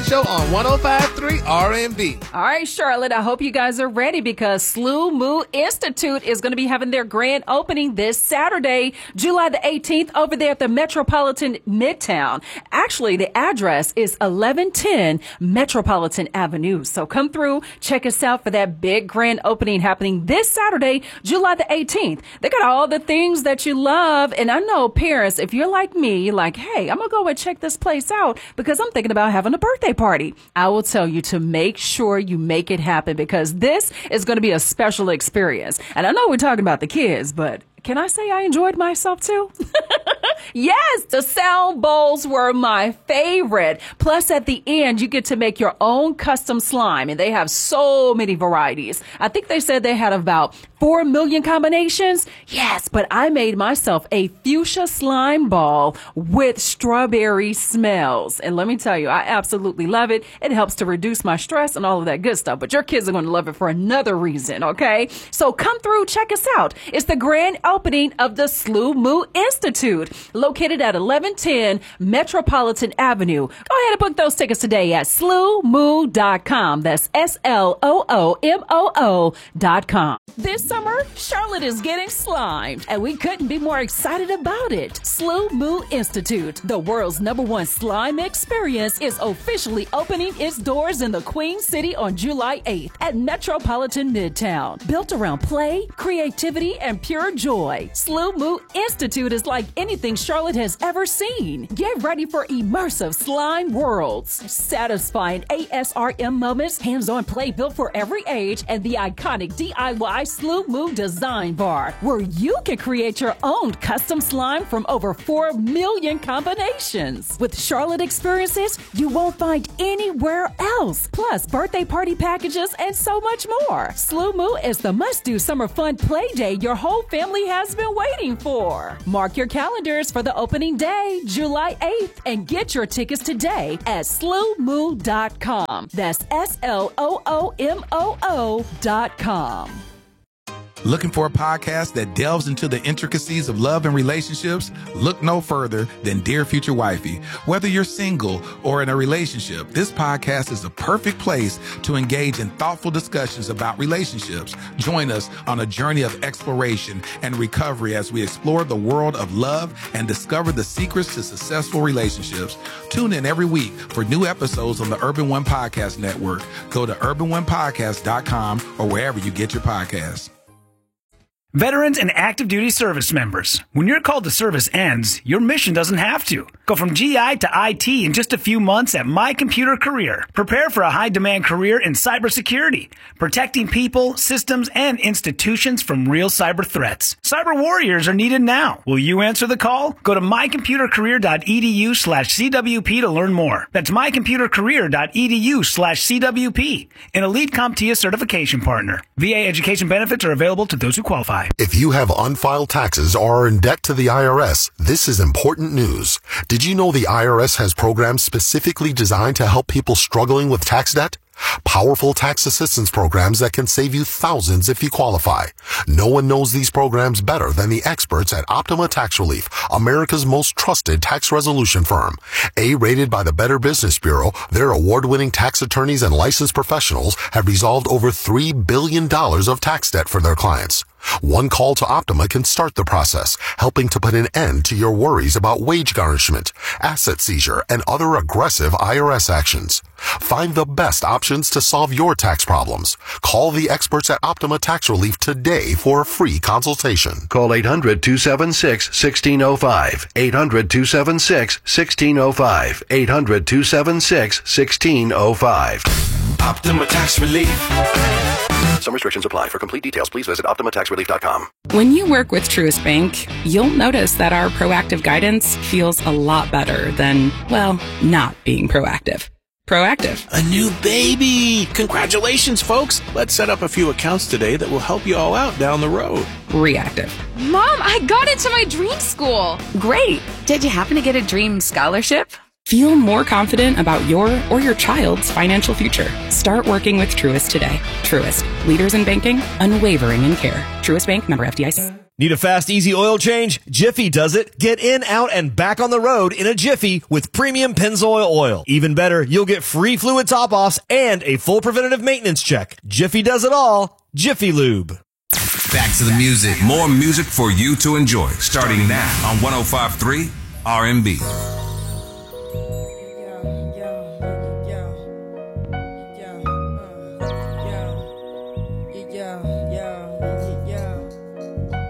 Morning Show on 105.3 RMB. All right, Charlotte, I hope you guys are ready because SLU Moo Institute is going to be having their grand opening this Saturday, July the 18th, over there at the Metropolitan Midtown. Actually, the address is 1110 Metropolitan Avenue. So come through, check us out for that big grand opening happening this Saturday, July the 18th. They got all the things that you love. And I know parents, if you're like me, you're like, hey, I'm going to go and check this place out because I'm thinking about having a birthday party. I will tell you to make sure you make it happen because this is going to be a special experience. And I know we're talking about the kids, but can I say I enjoyed myself too? Yes, the sound bowls were my favorite. Plus, at the end, you get to make your own custom slime, and they have so many varieties. I think they said they had about 4 million combinations. Yes, but I made myself a fuchsia slime ball with strawberry smells. And let me tell you, I absolutely love it. It helps to reduce my stress and all of that good stuff. But your kids are going to love it for another reason, okay? So come through, check us out. It's the grand opening of the SLU Moo Institute, located at 1110 Metropolitan Avenue. Go ahead and book those tickets today at slumoo.com. That's SLOOMOO.com. This summer, Charlotte is getting slimed, and we couldn't be more excited about it. SLU Moo Institute, the world's #1 slime experience, is officially opening its doors in the Queen City on July 8th at Metropolitan Midtown. Built around play, creativity, and pure joy, SLU Moo Institute is like anything Charlotte has ever seen. Get ready for immersive slime worlds, satisfying ASRM moments, hands-on play built for every age, and the iconic DIY SLU Moo design bar, where you can create your own custom slime from over 4 million combinations. With Charlotte experiences you won't find anywhere else. Plus, birthday party packages and so much more. SLU Moo is the must-do summer fun play day your whole family has been waiting for. Mark your calendars for the opening day, July 8th, and get your tickets today at slumoo.com. That's SLOOMOO.com. Looking for a podcast that delves into the intricacies of love and relationships? Look no further than Dear Future Wifey. Whether you're single or in a relationship, this podcast is the perfect place to engage in thoughtful discussions about relationships. Join us on a journey of exploration and recovery as we explore the world of love and discover the secrets to successful relationships. Tune in every week for new episodes on the Urban One Podcast Network. Go to urbanonepodcast.com or wherever you get your podcasts. Veterans and active duty service members, when your call to service ends, your mission doesn't have to. Go from GI to IT in just a few months at My Computer Career. Prepare for a high-demand career in cybersecurity, protecting people, systems, and institutions from real cyber threats. Cyber warriors are needed now. Will you answer the call? Go to mycomputercareer.edu/CWP to learn more. That's mycomputercareer.edu/CWP. An elite CompTIA certification partner. VA education benefits are available to those who qualify. If you have unfiled taxes or are in debt to the IRS, this is important news. Did you know the IRS has programs specifically designed to help people struggling with tax debt? Powerful tax assistance programs that can save you thousands if you qualify. No one knows these programs better than the experts at Optima Tax Relief, America's most trusted tax resolution firm. A-rated by the Better Business Bureau, their award-winning tax attorneys and licensed professionals have resolved over $3 billion of tax debt for their clients. One call to Optima can start the process, helping to put an end to your worries about wage garnishment, asset seizure, and other aggressive IRS actions. Find the best options to solve your tax problems. Call the experts at Optima Tax Relief today for a free consultation. Call 800-276-1605. 800-276-1605. 800-276-1605. Optima Tax Relief. Some restrictions apply. For complete details, please visit OptimaTaxRelief.com. When you work with Truist Bank, you'll notice that our proactive guidance feels a lot better than, well, not being proactive. Proactive. A new baby! Congratulations, folks! Let's set up a few accounts today that will help you all out down the road. Reactive. Mom, I got into my dream school! Great! Did you happen to get a dream scholarship? Feel more confident about your or your child's financial future. Start working with Truist today. Truist, leaders in banking, unwavering in care. Truist Bank, member FDIC. Need a fast, easy oil change? Jiffy does it. Get in, out, and back on the road in a jiffy with premium Pennzoil oil. Even better, you'll get free fluid top-offs and a full preventative maintenance check. Jiffy does it all. Jiffy Lube. Back to the music. More music for you to enjoy. Starting now on 105.3 R&B.